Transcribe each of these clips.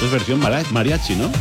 Esto es versión mariachi, ¿no?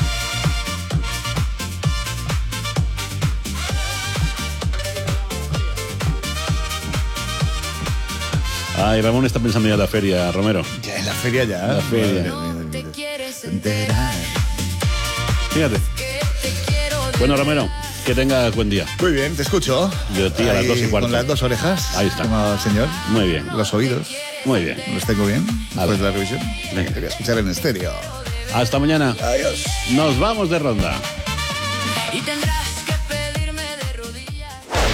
Ay, Ramón está pensando ya en la feria, Romero. Ya en la feria ya. La feria. No te quieres enterar. Fíjate. Bueno, Romero, que tengas buen día. Muy bien, te escucho. Yo, tío, a las 2:15. Con las dos orejas. Ahí está. Como el señor. Muy bien. Los oídos. Muy bien. ¿Los tengo bien? A Después ver. de la revisión. Venga. Te voy a escuchar en estéreo. Hasta mañana. Adiós. Nos vamos de ronda. Y tendrás que pedirme de rodillas.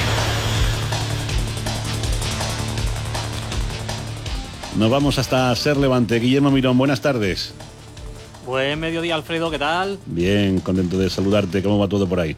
Nos vamos hasta Ser Levante. Guillermo Mirón, buenas tardes. Buen mediodía, Alfredo, ¿qué tal? Bien, contento de saludarte. ¿Cómo va todo por ahí?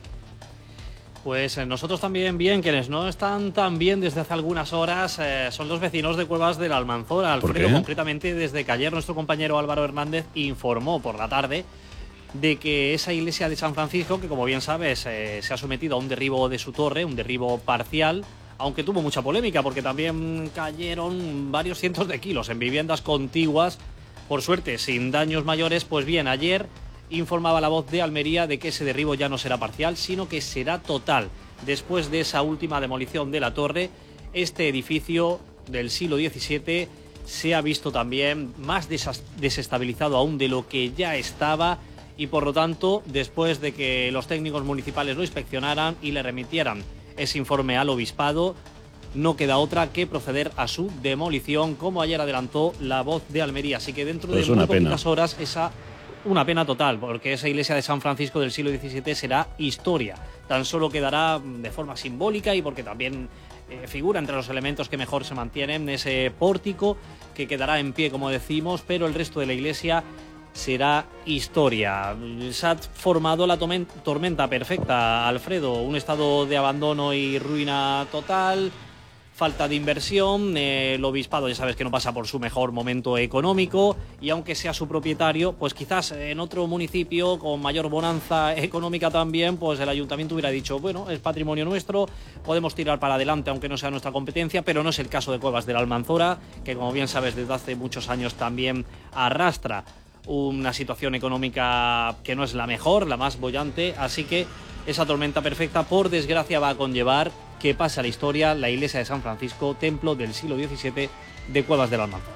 Pues nosotros también bien, quienes no están tan bien desde hace algunas horas son los vecinos de Cuevas de la Almanzora, Alfredo, qué? concretamente desde que ayer nuestro compañero Álvaro Hernández informó por la tarde de que esa iglesia de San Francisco, que como bien sabes se ha sometido a un derribo de su torre, un derribo parcial, aunque tuvo mucha polémica porque también cayeron varios cientos de kilos en viviendas contiguas, por suerte sin daños mayores. Pues bien, ayer informaba La Voz de Almería de que ese derribo ya no será parcial, sino que será total. Después de esa última demolición de la torre, este edificio del siglo XVII se ha visto también más desestabilizado aún de lo que ya estaba, y por lo tanto, después de que los técnicos municipales lo inspeccionaran y le remitieran ese informe al obispado, no queda otra que proceder a su demolición, como ayer adelantó La Voz de Almería. Así que dentro de muy poquitas horas una pena total, porque esa iglesia de San Francisco del siglo XVII será historia. Tan solo quedará de forma simbólica y porque también figura entre los elementos que mejor se mantienen ese pórtico que quedará en pie, como decimos, pero el resto de la iglesia será historia. Se ha formado la tormenta perfecta, Alfredo, un estado de abandono y ruina total. Falta de inversión, el obispado ya sabes que no pasa por su mejor momento económico, y aunque sea su propietario, pues quizás en otro municipio con mayor bonanza económica también, pues el ayuntamiento hubiera dicho, bueno, es patrimonio nuestro, podemos tirar para adelante aunque no sea nuestra competencia, pero no es el caso de Cuevas de la Almanzora, que como bien sabes desde hace muchos años también arrastra una situación económica que no es la mejor, la más bollante, así que esa tormenta perfecta, por desgracia, va a conllevar que pase a la historia la iglesia de San Francisco, templo del siglo XVII de Cuevas de la Almanzora.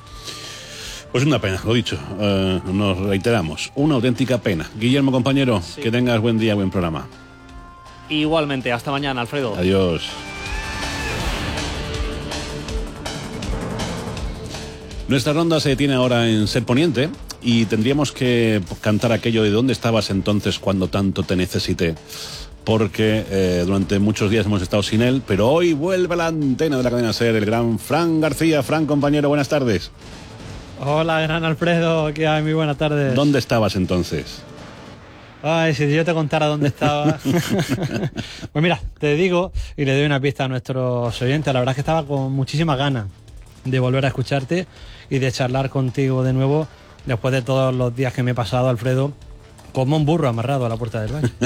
Pues una pena, lo dicho, nos reiteramos, una auténtica pena. Guillermo, compañero, sí. Que tengas buen día, buen programa. Igualmente, hasta mañana, Alfredo. Adiós. Nuestra ronda se detiene ahora en Ser Poniente y tendríamos que cantar aquello de ¿dónde estabas entonces cuando tanto te necesité? Porque durante muchos días hemos estado sin él, pero hoy vuelve a la antena de la cadena SER el gran Fran García. Fran, compañero, buenas tardes. Hola, gran Alfredo, ¿qué hay? Muy buenas tardes. ¿Dónde estabas entonces? Ay, si yo te contara dónde estaba. Pues mira, te digo y le doy una pista a nuestros oyentes. La verdad es que estaba con muchísimas ganas de volver a escucharte y de charlar contigo de nuevo después de todos los días que me he pasado, Alfredo, como un burro amarrado a la puerta del baño.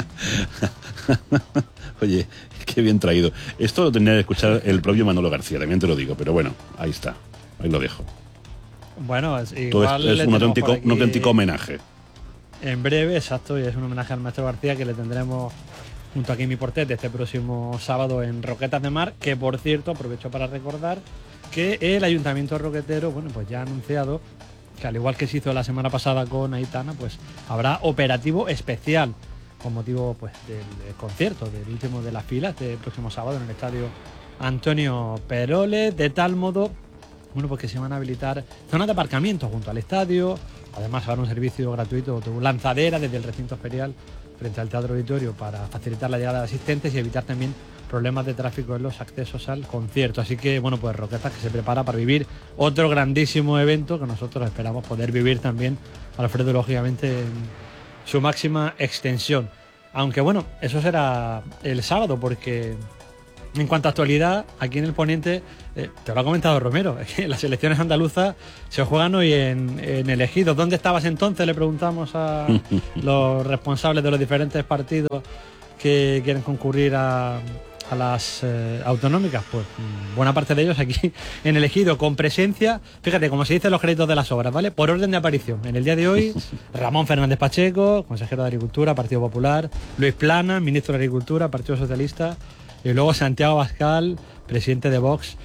Oye, qué bien traído. Esto lo tendría que escuchar el propio Manolo García, también te lo digo, pero bueno, ahí está, ahí lo dejo. Bueno, igual es un auténtico homenaje. En breve, exacto, y es un homenaje al maestro García que le tendremos junto a Kimi Portet este próximo sábado en Roquetas de Mar, que por cierto, aprovecho para recordar que el Ayuntamiento Roquetero, bueno, pues ya ha anunciado que al igual que se hizo la semana pasada con Aitana, pues habrá operativo especial con motivo pues del concierto, del último de las filas, del próximo sábado en el estadio Antonio Perole, de tal modo, bueno, pues que se van a habilitar zonas de aparcamiento junto al estadio. Además habrá un servicio gratuito de lanzadera desde el recinto ferial frente al Teatro Auditorio para facilitar la llegada de asistentes y evitar también problemas de tráfico en los accesos al concierto. Así que, bueno, pues Roquetas que se prepara para vivir otro grandísimo evento que nosotros esperamos poder vivir también, Alfredo, lógicamente, en su máxima extensión. Aunque, bueno, eso será el sábado, porque en cuanto a actualidad, aquí en el Poniente, te lo ha comentado Romero, las elecciones andaluzas se juegan hoy en el Ejido. ¿Dónde estabas entonces? Le preguntamos a los responsables de los diferentes partidos que quieren concurrir a a las autonómicas, pues buena parte de ellos aquí en el Ejido, con presencia, fíjate, como se dice en los créditos de las obras, ¿vale? Por orden de aparición. En el día de hoy, Ramón Fernández Pacheco, consejero de Agricultura, Partido Popular, Luis Plana, ministro de Agricultura, Partido Socialista, y luego Santiago Abascal, presidente de Vox,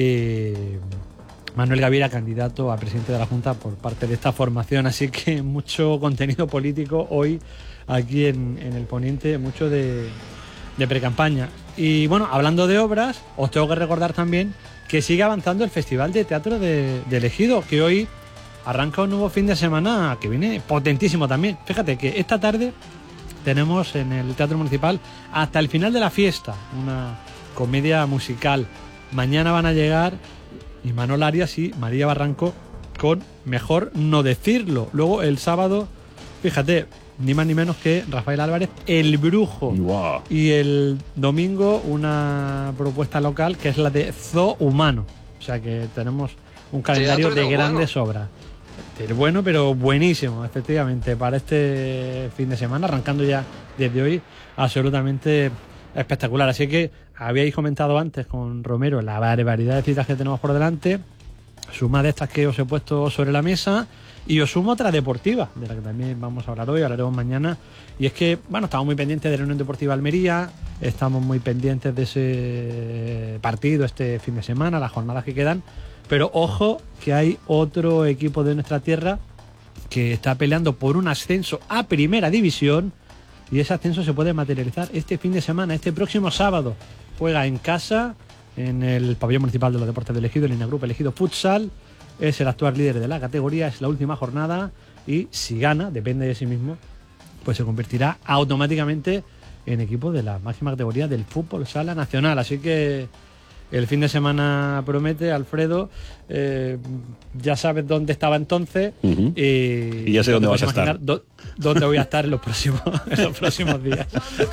y Manuel Gavira, candidato a presidente de la Junta por parte de esta formación. Así que mucho contenido político hoy aquí en el Poniente, mucho de precampaña. Y bueno, hablando de obras, os tengo que recordar también que sigue avanzando el Festival de Teatro de Ejido, que hoy arranca un nuevo fin de semana que viene potentísimo también. Fíjate que esta tarde tenemos en el Teatro Municipal Hasta el final de la fiesta, una comedia musical. Mañana van a llegar Imanol Arias y María Barranco con Mejor no decirlo. Luego el sábado, fíjate, ni más ni menos que Rafael Álvarez, El Brujo. Wow. Y el domingo una propuesta local que es la de Zoo Humano. O sea que tenemos un calendario de grandes obras. Bueno, pero buenísimo, efectivamente, para este fin de semana, arrancando ya desde hoy, absolutamente espectacular. Así que habíais comentado antes con Romero la barbaridad de citas que tenemos por delante, suma de estas que os he puesto sobre la mesa, y os sumo otra deportiva, de la que también vamos a hablar hoy, hablaremos mañana. Y es que, bueno, estamos muy pendientes de la Unión Deportiva Almería, estamos muy pendientes de ese partido este fin de semana, las jornadas que quedan, pero ojo que hay otro equipo de nuestra tierra que está peleando por un ascenso a Primera División, y ese ascenso se puede materializar este fin de semana, este próximo sábado. Juega en casa, en el Pabellón Municipal de los Deportes del Ejido, el Inagrupo Ejido Futsal. Es el actual líder de la categoría, es la última jornada, y si gana, depende de sí mismo, pues se convertirá automáticamente en equipo de la máxima categoría del fútbol sala nacional. Así que el fin de semana promete, Alfredo. Ya sabes dónde estaba entonces. Y ya sé dónde vas a estar. Dónde voy a estar en los próximos días.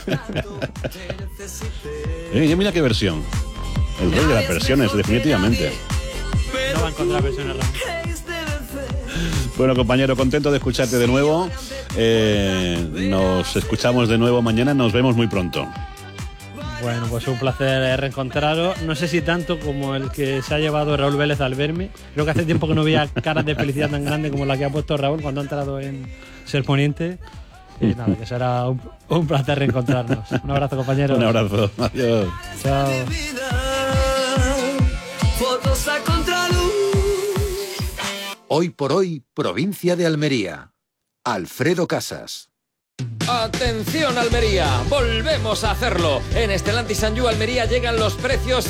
Mira qué versión. El rey de las versiones, definitivamente. No va a encontrar versiones raras. Bueno, compañero, contento de escucharte de nuevo. Nos escuchamos de nuevo mañana. Nos vemos muy pronto. Bueno, pues un placer reencontraros. No sé si tanto como el que se ha llevado Raúl Vélez al verme. Creo que hace tiempo que no veía caras de felicidad tan grande como la que ha puesto Raúl cuando ha entrado en Ser Poniente. Y nada, que será un placer reencontrarnos. Un abrazo, compañeros. Un abrazo. Adiós. Chao. Hoy por hoy, provincia de Almería. Alfredo Casas. ¡Atención, Almería! ¡Volvemos a hacerlo! En Stellantis Sanyu Almería llegan los precios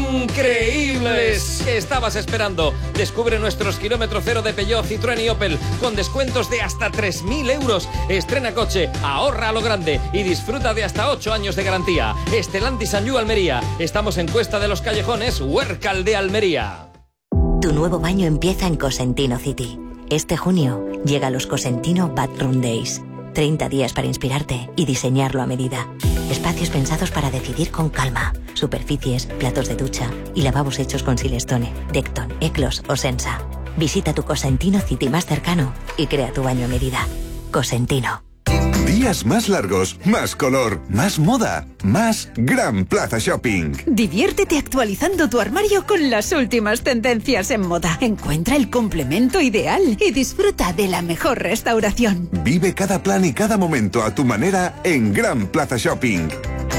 increíbles que estabas esperando. Descubre nuestros kilómetro cero de Peugeot, Citroën y Opel con descuentos de hasta 3.000 euros. Estrena coche, ahorra a lo grande y disfruta de hasta 8 años de garantía. Stellantis Sanyu Almería. Estamos en Cuesta de los Callejones, Huércal de Almería. Tu nuevo baño empieza en Cosentino City. Este junio llega los Cosentino Bathroom Days. 30 días para inspirarte y diseñarlo a medida. Espacios pensados para decidir con calma. Superficies, platos de ducha y lavabos hechos con Silestone, Decton, Eclos o Sensa. Visita tu Cosentino City más cercano y crea tu baño a medida. Cosentino. Días más largos, más color, más moda, más Gran Plaza Shopping. Diviértete actualizando tu armario con las últimas tendencias en moda. Encuentra el complemento ideal y disfruta de la mejor restauración. Vive cada plan y cada momento a tu manera en Gran Plaza Shopping.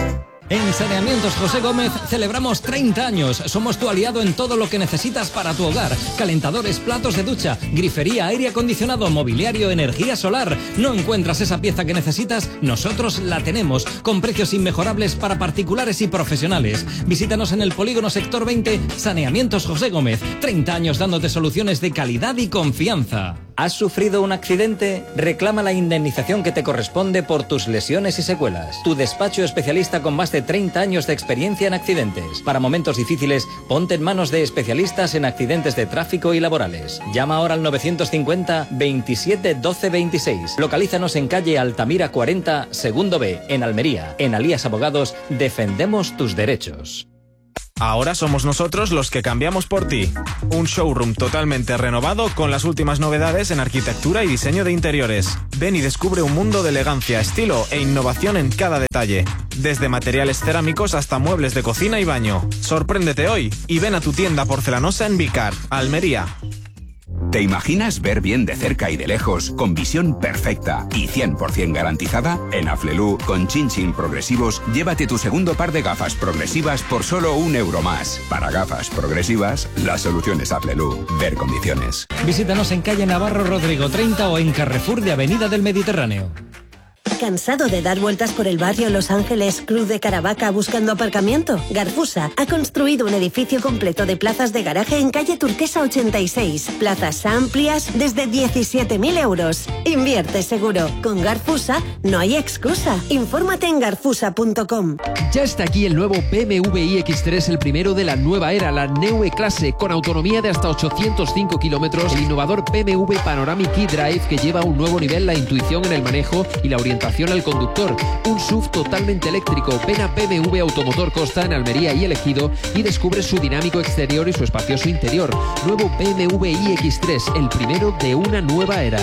En Saneamientos José Gómez celebramos 30 años. Somos tu aliado en todo lo que necesitas para tu hogar. Calentadores, platos de ducha, grifería, aire acondicionado, mobiliario, energía solar. ¿No encuentras esa pieza que necesitas? Nosotros la tenemos, con precios inmejorables para particulares y profesionales. Visítanos en el Polígono Sector 20, Saneamientos José Gómez. 30 años dándote soluciones de calidad y confianza. ¿Has sufrido un accidente? Reclama la indemnización que te corresponde por tus lesiones y secuelas. Tu despacho especialista con más de 30 años de experiencia en accidentes. Para momentos difíciles, ponte en manos de especialistas en accidentes de tráfico y laborales. Llama ahora al 950 27 12 26. Localízanos en calle Altamira 40, segundo B, en Almería. En Alías Abogados defendemos tus derechos. Ahora somos nosotros los que cambiamos por ti. Un showroom totalmente renovado con las últimas novedades en arquitectura y diseño de interiores. Ven y descubre un mundo de elegancia, estilo e innovación en cada detalle. Desde materiales cerámicos hasta muebles de cocina y baño. Sorpréndete hoy y ven a tu tienda porcelanosa en Vicar, Almería. ¿Te imaginas ver bien de cerca y de lejos, con visión perfecta y 100% garantizada? En Aflelu, con Chin Chin Progresivos, llévate tu segundo par de gafas progresivas por solo €1 más. Para gafas progresivas, la solución es Aflelu. Ver condiciones. Visítanos en calle Navarro Rodrigo 30 o en Carrefour de Avenida del Mediterráneo. ¿Cansado de dar vueltas por el barrio Los Ángeles, Cruz de Caravaca buscando aparcamiento? Garfusa ha construido un edificio completo de plazas de garaje en calle Turquesa 86. Plazas amplias desde 17.000 euros. Invierte seguro. Con Garfusa no hay excusa. Infórmate en garfusa.com. Ya está aquí el nuevo BMW iX3, el primero de la nueva era, la Neue Klasse, con autonomía de hasta 805 kilómetros, el innovador BMW Panoramic eDrive que lleva a un nuevo nivel la intuición en el manejo y la orientación al conductor, un SUV totalmente eléctrico. Ven a BMW Automotor Costa en Almería y Ejido y descubre su dinámico exterior y su espacioso interior. Nuevo BMW iX3, el primero de una nueva era.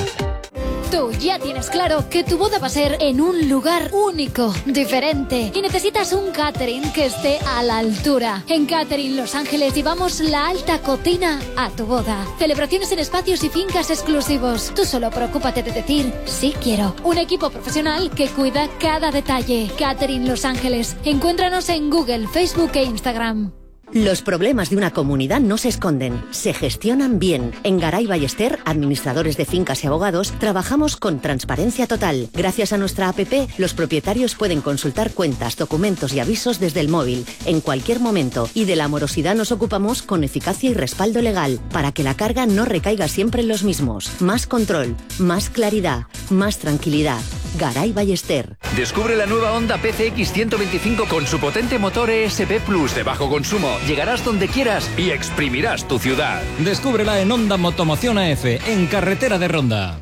Tú ya tienes claro que tu boda va a ser en un lugar único, diferente, y necesitas un catering que esté a la altura. En Catering Los Ángeles llevamos la alta cocina a tu boda. Celebraciones en espacios y fincas exclusivos. Tú solo preocúpate de decir sí quiero. Un equipo profesional que cuida cada detalle. Catering Los Ángeles. Encuéntranos en Google, Facebook e Instagram. Los problemas de una comunidad no se esconden, se gestionan bien. En Garay Ballester, administradores de fincas y abogados, trabajamos con transparencia total. Gracias a nuestra app, los propietarios pueden consultar cuentas, documentos y avisos desde el móvil, en cualquier momento. Y de la morosidad nos ocupamos con eficacia y respaldo legal, para que la carga no recaiga siempre en los mismos. Más control, más claridad, más tranquilidad. Garay Ballester. Descubre la nueva Honda PCX 125 con su potente motor ESP Plus de bajo consumo. Llegarás donde quieras y exprimirás tu ciudad. Descúbrela en Honda Motomoción AF, en Carretera de Ronda.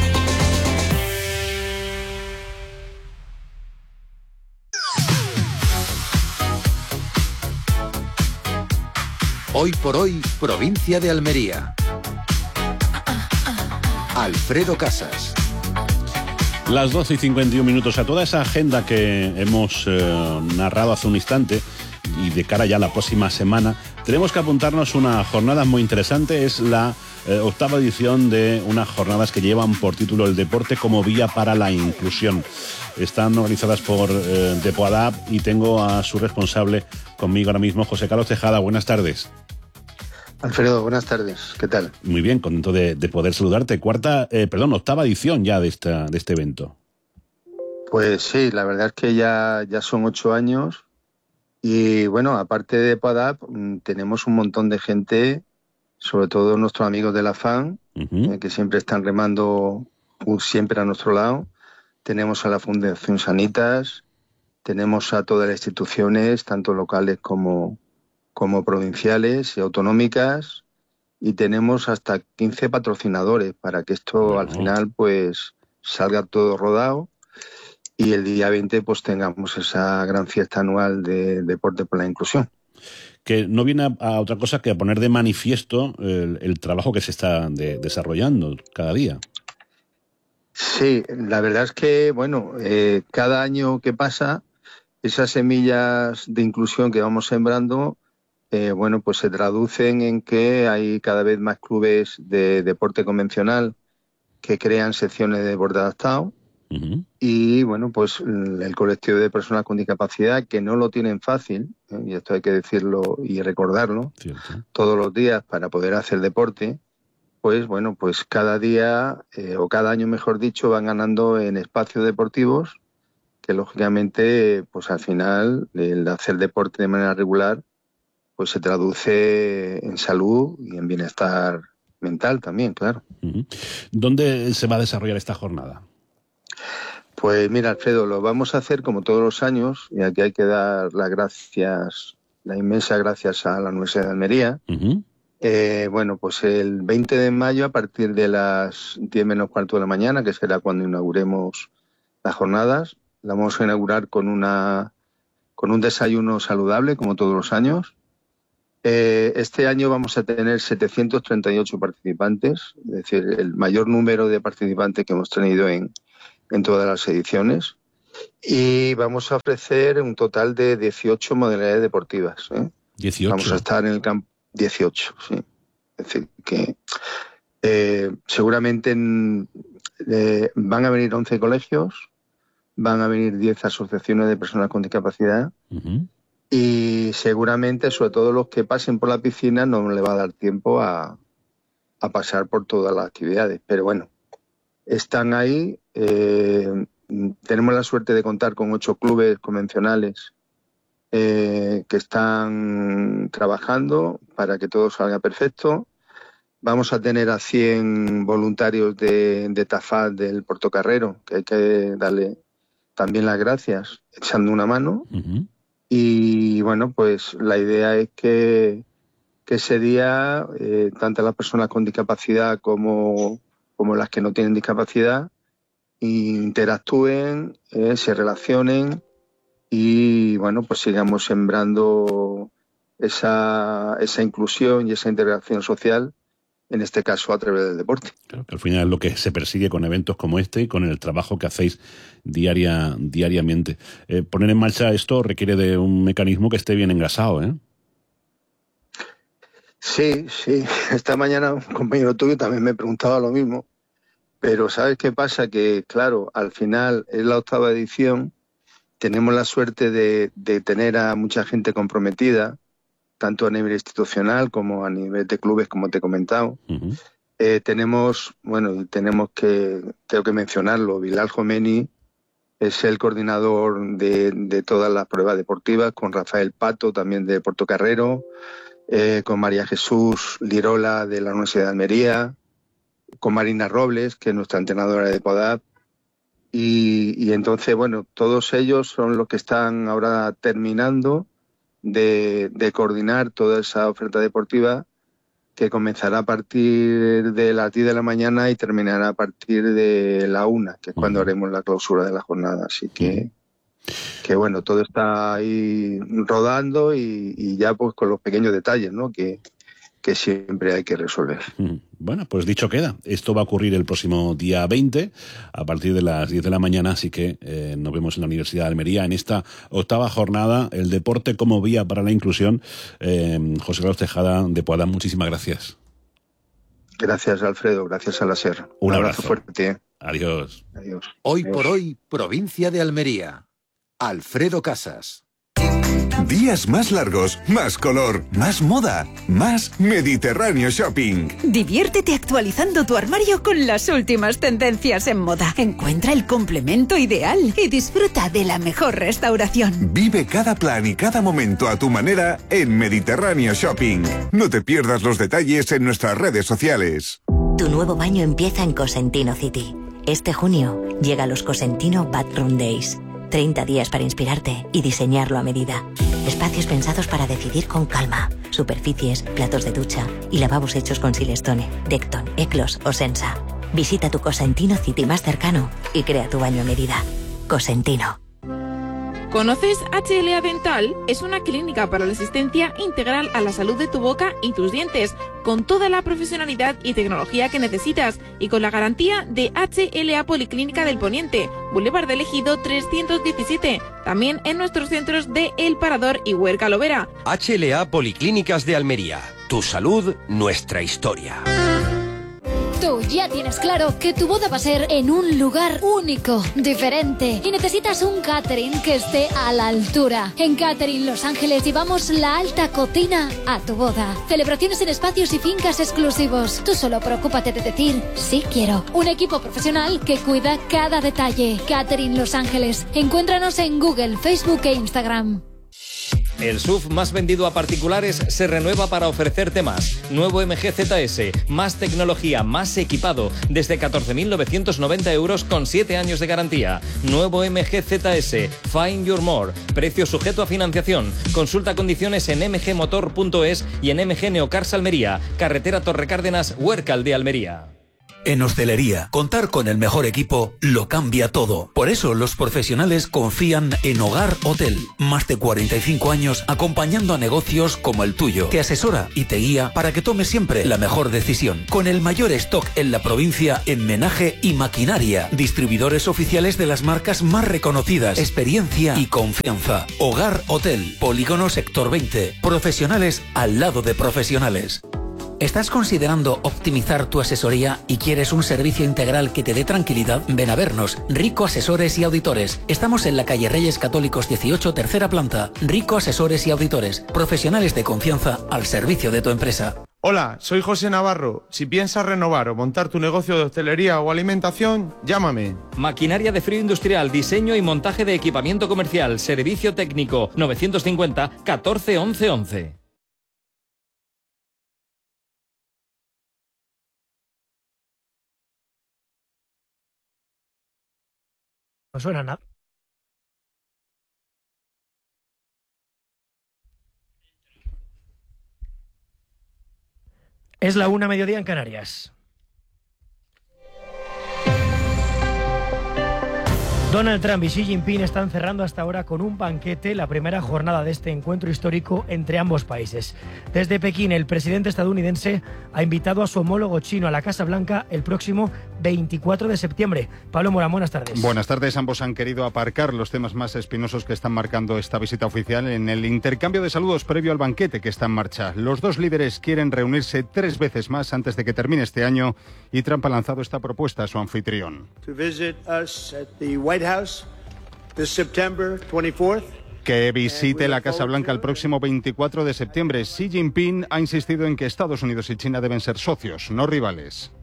Hoy por hoy, provincia de Almería. Alfredo Casas. Las 12:51, a toda esa agenda que hemos narrado hace un instante y de cara ya a la próxima semana, tenemos que apuntarnos una jornada muy interesante. Es la octava edición de unas jornadas que llevan por título El deporte como vía para la inclusión. Están organizadas por Depoadap y tengo a su responsable conmigo ahora mismo, José Carlos Tejada. Buenas tardes. Alfredo, buenas tardes. ¿Qué tal? Muy bien, contento de poder saludarte. Octava edición ya de este evento. Pues sí, la verdad es que ya son 8 años y bueno, aparte de Podap, tenemos un montón de gente, sobre todo nuestros amigos de la FAN, que siempre están remando siempre a nuestro lado. Tenemos a la Fundación Sanitas, tenemos a todas las instituciones, tanto locales como provinciales y autonómicas, y tenemos hasta 15 patrocinadores para que esto al final pues salga todo rodado y el día 20 pues tengamos esa gran fiesta anual de Deporte por la Inclusión. Que no viene a otra cosa que a poner de manifiesto el trabajo que se está desarrollando cada día. Sí, la verdad es que, bueno, cada año que pasa, esas semillas de inclusión que vamos sembrando, bueno, pues se traducen en que hay cada vez más clubes de deporte convencional que crean secciones de deporte adaptado. Y bueno, pues el colectivo de personas con discapacidad que no lo tienen fácil, y esto hay que decirlo y recordarlo, todos los días para poder hacer deporte, pues bueno, pues cada día o cada año mejor dicho van ganando en espacios deportivos que lógicamente pues al final el hacer deporte de manera regular pues se traduce en salud y en bienestar mental también, claro. ¿Dónde se va a desarrollar esta jornada? Pues mira, Alfredo, lo vamos a hacer como todos los años, y aquí hay que dar las gracias, las inmensas gracias a la Universidad de Almería. Bueno, pues el 20 de mayo a partir de las 10 menos cuarto de la mañana, que será cuando inauguremos las jornadas, la vamos a inaugurar con un desayuno saludable, como todos los años. Este año vamos a tener 738 participantes, es decir, el mayor número de participantes que hemos tenido en todas las ediciones. Y vamos a ofrecer un total de 18 modalidades deportivas. 18. Vamos a estar en el campo 18, sí. Es decir, que seguramente van a venir 11 colegios, van a venir 10 asociaciones de personas con discapacidad. Y seguramente, sobre todo los que pasen por la piscina, no le va a dar tiempo a pasar por todas las actividades. Pero bueno, están ahí. Tenemos la suerte de contar con 8 clubes convencionales que están trabajando para que todo salga perfecto. Vamos a tener a 100 voluntarios de Tafal del Portocarrero, que hay que darle también las gracias, echando una mano. Y bueno, pues la idea es que ese día, tanto las personas con discapacidad como las que no tienen discapacidad, interactúen, se relacionen y bueno, pues sigamos sembrando esa inclusión y esa integración social, en este caso a través del deporte. Claro, que al final es lo que se persigue con eventos como este y con el trabajo que hacéis diariamente. Poner en marcha esto requiere de un mecanismo que esté bien engrasado, ¿eh? Sí. Esta mañana un compañero tuyo también me preguntaba lo mismo. Pero ¿sabes qué pasa? Que, claro, al final es la 8ª edición, tenemos la suerte de tener a mucha gente comprometida, tanto a nivel institucional como a nivel de clubes, como te he comentado. Tenemos que, tengo que mencionarlo, Bilal Jomeni es el coordinador de todas las pruebas deportivas, con Rafael Pato, también de Portocarrero, con María Jesús Lirola, de la Universidad de Almería, con Marina Robles, que es nuestra entrenadora de PODAP, y entonces, bueno, todos ellos son los que están ahora terminando de coordinar toda esa oferta deportiva, que comenzará a partir de las 10 de la mañana y terminará a partir de la 1, que es cuando haremos la clausura de la jornada. Así que bueno, todo está ahí rodando y ya pues con los pequeños detalles, ¿no?, que siempre hay que resolver. Bueno, pues dicho queda. Esto va a ocurrir el próximo día 20 a partir de las 10 de la mañana, así que nos vemos en la Universidad de Almería en esta 8ª jornada, el deporte como vía para la inclusión. José Carlos Tejada de Poadam, muchísimas gracias. Gracias, Alfredo. Gracias a la SER. Un abrazo fuerte. Adiós. Hoy por hoy, provincia de Almería. Alfredo Casas. Días más largos, más color, más moda, más Mediterráneo Shopping. Diviértete actualizando tu armario con las últimas tendencias en moda. Encuentra el complemento ideal y disfruta de la mejor restauración. Vive cada plan y cada momento a tu manera en Mediterráneo Shopping. No te pierdas los detalles en nuestras redes sociales. Tu nuevo baño empieza en Cosentino City. Este junio llega los Cosentino Bathroom Days. 30 días para inspirarte y diseñarlo a medida. Espacios pensados para decidir con calma. Superficies, platos de ducha y lavabos hechos con Silestone, Decton, Eclos o Sensa. Visita tu Cosentino City más cercano y crea tu baño a medida. Cosentino. ¿Conoces HLA Dental? Es una clínica para la asistencia integral a la salud de tu boca y tus dientes, con toda la profesionalidad y tecnología que necesitas y con la garantía de HLA Policlínica del Poniente, Boulevard del Ejido 317, también en nuestros centros de El Parador y Huerca Lovera. HLA Policlínicas de Almería. Tu salud, nuestra historia. Tú ya tienes claro que tu boda va a ser en un lugar único, diferente, y necesitas un catering que esté a la altura. En Catering Los Ángeles llevamos la alta cocina a tu boda. Celebraciones en espacios y fincas exclusivos. Tú solo preocúpate de decir sí quiero. Un equipo profesional que cuida cada detalle. Catering Los Ángeles. Encuéntranos en Google, Facebook e Instagram. El SUV más vendido a particulares se renueva para ofrecerte más. Nuevo MG ZS, más tecnología, más equipado, desde 14.990 euros con 7 años de garantía. Nuevo MG ZS, Find Your More, precio sujeto a financiación. Consulta condiciones en mgmotor.es y en MG Neocars Almería, carretera Torrecárdenas, Huércal de Almería. En hostelería, contar con el mejor equipo lo cambia todo. Por eso los profesionales confían en Hogar Hotel. Más de 45 años acompañando a negocios como el tuyo. Te asesora y te guía para que tomes siempre la mejor decisión. Con el mayor stock en la provincia en menaje y maquinaria. Distribuidores oficiales de las marcas más reconocidas. Experiencia y confianza. Hogar Hotel. Polígono Sector 20. Profesionales al lado de profesionales. ¿Estás considerando optimizar tu asesoría y quieres un servicio integral que te dé tranquilidad? Ven a vernos, Rico Asesores y Auditores. Estamos en la calle Reyes Católicos 18, tercera planta. Rico Asesores y Auditores, profesionales de confianza al servicio de tu empresa. Hola, soy José Navarro. Si piensas renovar o montar tu negocio de hostelería o alimentación, llámame. Maquinaria de frío industrial, diseño y montaje de equipamiento comercial, servicio técnico, 950 14 11 11. No suena nada. Es la 1:00 mediodía en Canarias. Donald Trump y Xi Jinping están cerrando hasta ahora con un banquete la primera jornada de este encuentro histórico entre ambos países. Desde Pekín, el presidente estadounidense ha invitado a su homólogo chino a la Casa Blanca el próximo 24 de septiembre. Pablo Morán, buenas tardes. Buenas tardes. Ambos han querido aparcar los temas más espinosos que están marcando esta visita oficial en el intercambio de saludos previo al banquete que está en marcha. Los dos líderes quieren reunirse 3 veces más antes de que termine este año y Trump ha lanzado esta propuesta a su anfitrión. House this September 24th. Que visite la Casa Blanca el próximo 24 de septiembre. Xi Jinping ha insistido en que Estados Unidos y China deben ser socios, no rivales.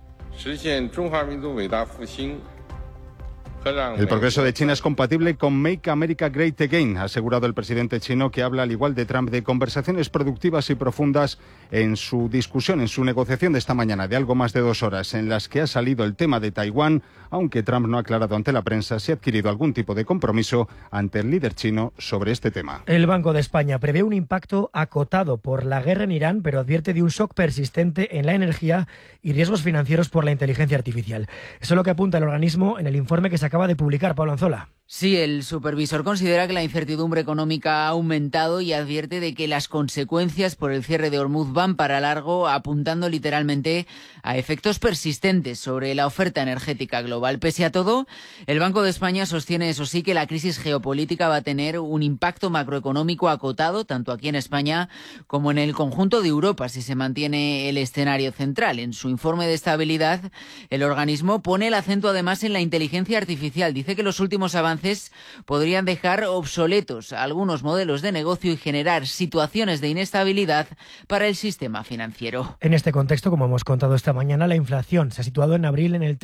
El progreso de China es compatible con Make America Great Again, ha asegurado el presidente chino, que habla, al igual de Trump, de conversaciones productivas y profundas en su discusión, en su negociación de esta mañana, de algo más de 2 horas, en las que ha salido el tema de Taiwán, aunque Trump no ha aclarado ante la prensa si ha adquirido algún tipo de compromiso ante el líder chino sobre este tema. El Banco de España prevé un impacto acotado por la guerra en Irán, pero advierte de un shock persistente en la energía y riesgos financieros por la inteligencia artificial. Eso es lo que apunta el organismo en el informe que se acaba de publicar. Pablo Anzola. Sí, el supervisor considera que la incertidumbre económica ha aumentado y advierte de que las consecuencias por el cierre de Hormuz van para largo, apuntando literalmente a efectos persistentes sobre la oferta energética global. Pese a todo, el Banco de España sostiene, eso sí, que la crisis geopolítica va a tener un impacto macroeconómico acotado, tanto aquí en España como en el conjunto de Europa, si se mantiene el escenario central. En su informe de estabilidad, el organismo pone el acento además en la inteligencia artificial. Dice que los últimos avances podrían dejar obsoletos algunos modelos de negocio y generar situaciones de inestabilidad para el sistema financiero. En este contexto, como hemos contado esta mañana, la inflación se ha situado en abril en el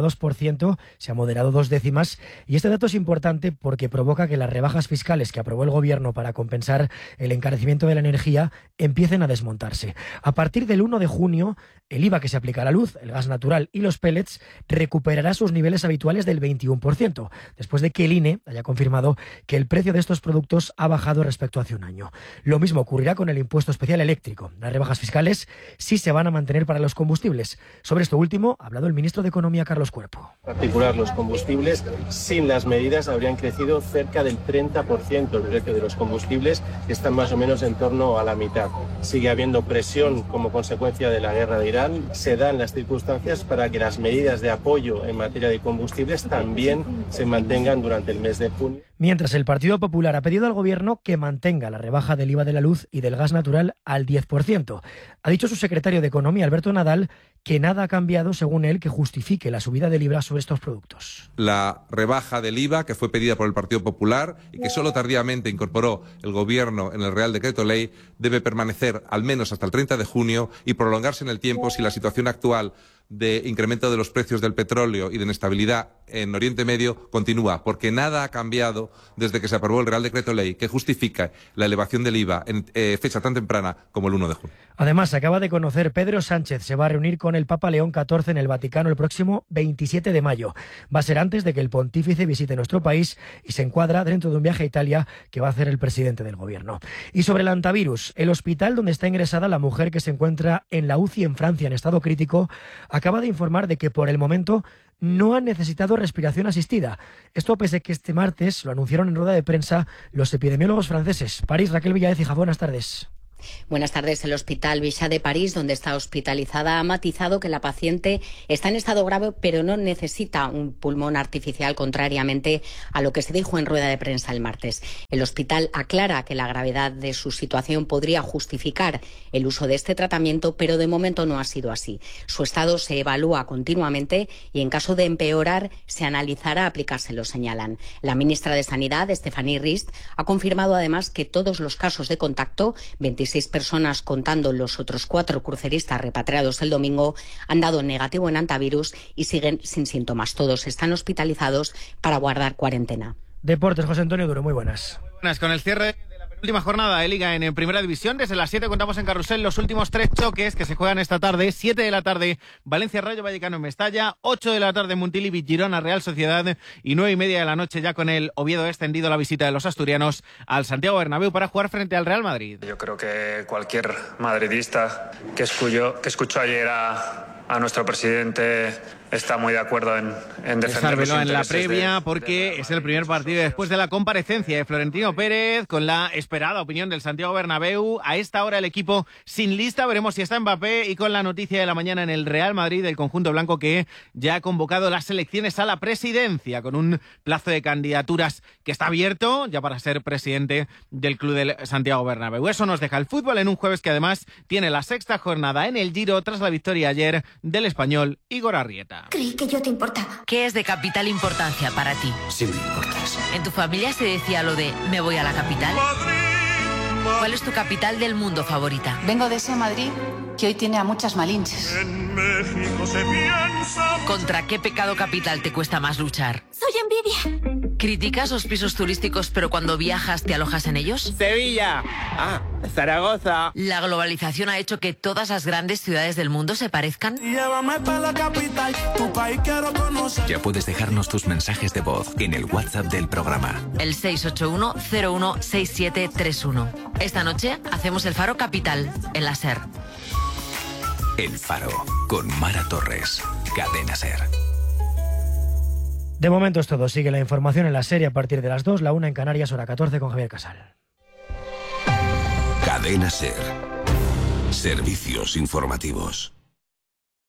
3,2%, se ha moderado 2 décimas, y este dato es importante porque provoca que las rebajas fiscales que aprobó el Gobierno para compensar el encarecimiento de la energía empiecen a desmontarse. A partir del 1 de junio, el IVA que se aplica a la luz, el gas natural y los pellets recuperará sus niveles habituales del 21%, después de que el INE haya confirmado que el precio de estos productos ha bajado respecto a hace un año. Lo mismo ocurrirá con el impuesto especial eléctrico. Las rebajas fiscales sí se van a mantener para los combustibles. Sobre esto último ha hablado el ministro de Economía, Carlos Cuerpo. En particular, los combustibles, sin las medidas, habrían crecido cerca del 30% el precio de los combustibles, que están más o menos en torno a la mitad. Sigue habiendo presión como consecuencia de la guerra de Irán. Se dan las circunstancias para que las medidas de apoyo en materia de combustibles también se mantengan durante el mes de junio. Mientras el Partido Popular ha pedido al Gobierno que mantenga la rebaja del IVA de la luz y del gas natural al 10%. Ha dicho su secretario de Economía, Alberto Nadal, que nada ha cambiado, según él, que justifique la subida del IVA sobre estos productos. La rebaja del IVA, que fue pedida por el Partido Popular y que solo tardíamente incorporó el Gobierno en el Real Decreto Ley, debe permanecer al menos hasta el 30 de junio y prolongarse en el tiempo si la situación actual de incremento de los precios del petróleo y de inestabilidad en Oriente Medio continúa, porque nada ha cambiado desde que se aprobó el Real Decreto Ley que justifica la elevación del IVA en fecha tan temprana como el 1 de junio. Además, se acaba de conocer, Pedro Sánchez se va a reunir con el Papa León XIV en el Vaticano el próximo 27 de mayo. Va a ser antes de que el pontífice visite nuestro país y se encuadra dentro de un viaje a Italia que va a hacer el presidente del gobierno. Y sobre el antivirus, el hospital donde está ingresada la mujer que se encuentra en la UCI en Francia en estado crítico acaba de informar de que por el momento no han necesitado respiración asistida. Esto pese a que este martes lo anunciaron en rueda de prensa los epidemiólogos franceses. París, Raquel Villaez, hija, buenas tardes. Buenas tardes. El Hospital Bichat de París, donde está hospitalizada, ha matizado que la paciente está en estado grave, pero no necesita un pulmón artificial, contrariamente a lo que se dijo en rueda de prensa el martes. El hospital aclara que la gravedad de su situación podría justificar el uso de este tratamiento, pero de momento no ha sido así. Su estado se evalúa continuamente y, en caso de empeorar, se analizará aplicárselo, señalan. La ministra de Sanidad, Stéphanie Rist, ha confirmado además que todos los casos de contacto, 26 personas contando los otros 4 cruceristas repatriados el domingo, han dado negativo en antivirus y siguen sin síntomas. Todos están hospitalizados para guardar cuarentena. Deportes, José Antonio Duro, muy buenas. Con el cierre de la penúltima jornada de Liga en Primera División, desde las 7 contamos en Carrusel los últimos 3 choques que se juegan esta tarde. 7 de la tarde, Valencia Rayo Vallecano en Mestalla. 8 de la tarde, Montilivi Girona Real Sociedad. Y 9:30 de la noche, ya con el Oviedo extendido, la visita de los asturianos al Santiago Bernabéu para jugar frente al Real Madrid. Yo creo que cualquier madridista que escuchó ayer a nuestro presidente está muy de acuerdo en defender los intereses en la previa, porque es el primer partido después de la comparecencia de Florentino Pérez, con la esperada opinión del Santiago Bernabéu. A esta hora el equipo sin lista, veremos si está Mbappé, y con la noticia de la mañana en el Real Madrid, el conjunto blanco que ya ha convocado las elecciones a la presidencia, con un plazo de candidaturas que está abierto ya para ser presidente del club del Santiago Bernabéu. Eso nos deja el fútbol en un jueves que además tiene la 6ª jornada en el Giro tras la victoria ayer del español Igor Arrieta. Creí que yo te importaba. ¿Qué es de capital importancia para ti? Sí me importas. ¿En tu familia se decía lo de me voy a la capital? ¿Cuál es tu capital del mundo favorita? Vengo de ese Madrid que hoy tiene a muchas malinches. En México se piensa... ¿Contra qué pecado capital te cuesta más luchar? Soy envidia. ¿Criticas los pisos turísticos pero cuando viajas te alojas en ellos? Sevilla. Zaragoza. ¿La globalización ha hecho que todas las grandes ciudades del mundo se parezcan? Llévame para la capital, tu país quiero conocer. Ya puedes dejarnos tus mensajes de voz en el WhatsApp del programa. El 681-016731. Esta noche hacemos el Faro Capital en la SER. El Faro, con Mara Torres. Cadena SER. De momento es todo. Sigue la información en la serie a partir de las 2, la 1 en Canarias, hora 14 con Javier Casal. Cadena SER. Servicios informativos.